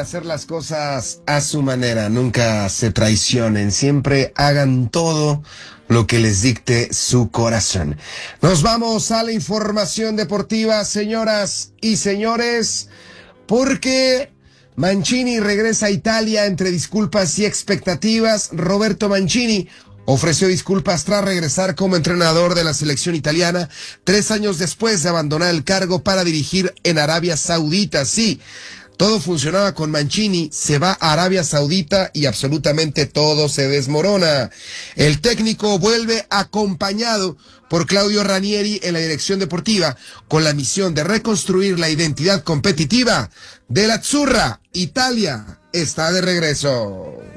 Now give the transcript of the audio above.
hacer las cosas a su manera, nunca se traicionen, siempre hagan todo lo que les dicte su corazón. Nos vamos a la información deportiva, señoras y señores, porque Mancini regresa a Italia entre disculpas y expectativas. Roberto Mancini ofreció disculpas tras regresar como entrenador de la selección italiana 3 años después de abandonar el cargo para dirigir en Arabia Saudita. Sí, todo funcionaba con Mancini, se va a Arabia Saudita y absolutamente todo se desmorona. El técnico vuelve acompañado por Claudio Ranieri en la dirección deportiva con la misión de reconstruir la identidad competitiva de la Azzurra. Italia está de regreso.